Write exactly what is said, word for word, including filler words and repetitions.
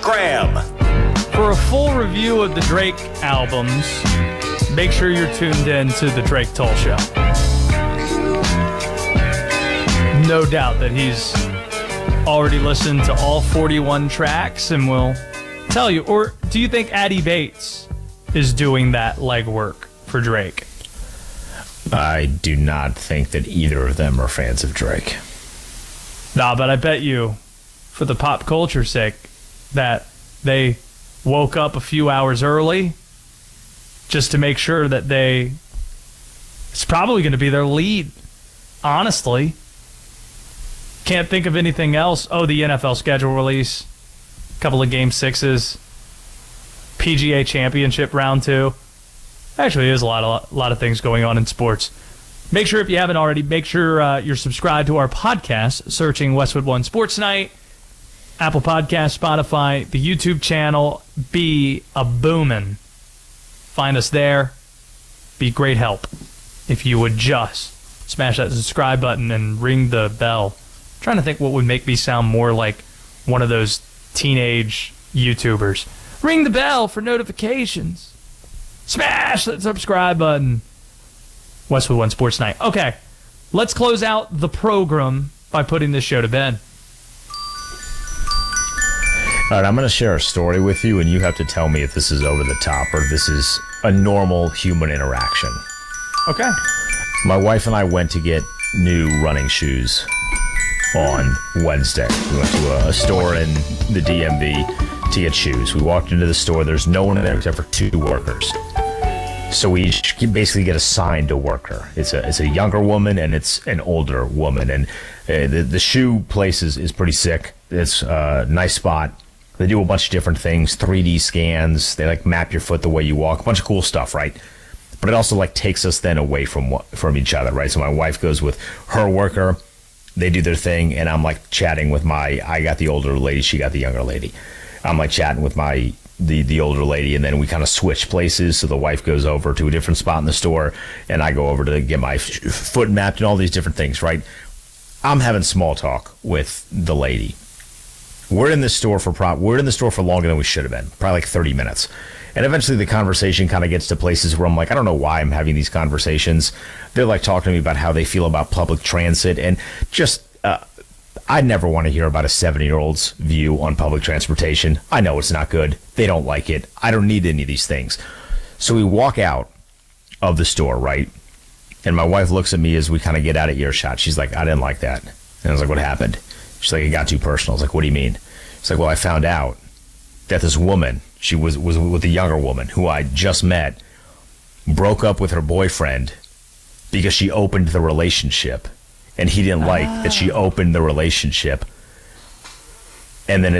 Graham. For a full review of the Drake albums, make sure you're tuned in to the Drake Toll Show. No doubt that he's already listened to all forty-one tracks and will tell you. Or do you think Addy Bates is doing that legwork for Drake? I do not think that either of them are fans of Drake. Nah, but I bet you, for the pop culture's sake, that they woke up a few hours early just to make sure that they... It's probably going to be their lead, honestly. Can't think of anything else. Oh, the N F L schedule release. A couple of game sixes. P G A Championship round two. Actually, there's a lot of, a lot of things going on in sports. Make sure, if you haven't already, make sure uh, you're subscribed to our podcast, searching Westwood One Sports Night, Apple Podcasts, Spotify, the YouTube channel. Be a boomin'. Find us there. Be great help if you would just smash that subscribe button and ring the bell. I'm trying to think what would make me sound more like one of those teenage YouTubers. Ring the bell for notifications. Smash that subscribe button. Westwood One Sports Night. Okay, let's close out the program by putting this show to bed. All right, I'm going to share a story with you, and you have to tell me if this is over the top or if this is a normal human interaction. Okay. My wife and I went to get new running shoes on Wednesday. We went to a, a store in the D M V to get shoes. We walked into the store. There's no one there except for two workers. So we each basically get assigned a worker. It's a it's a younger woman and it's an older woman. And uh, the, the shoe place is, is pretty sick. It's a nice spot. They do a bunch of different things, three D scans. They like map your foot the way you walk. A bunch of cool stuff, right? But it also like takes us then away from from each other, right? So my wife goes with her worker. They do their thing, and I'm like chatting with my. I got the older lady. She got the younger lady. I'm like chatting with my the the older lady, and then we kind of switch places. So the wife goes over to a different spot in the store, and I go over to get my f- foot mapped and all these different things, right? I'm having small talk with the lady. We're in the store for pro- we're in the store for longer than we should have been, probably like thirty minutes. And eventually the conversation kind of gets to places where I'm like, I don't know why I'm having these conversations. They're like talking to me about how they feel about public transit, and just uh, I never want to hear about a seven-year-old's view on public transportation. I know it's not good. They don't like it. I don't need any of these things. So we walk out of the store, right? And my wife looks at me as we kind of get out of earshot. She's like, I didn't like that. And I was like, what happened? She's like, it got too personal. I was like, what do you mean? She's like, well, I found out that this woman, she was, was with a younger woman who I just met, broke up with her boyfriend because she opened the relationship. And he didn't like that she opened the relationship. And then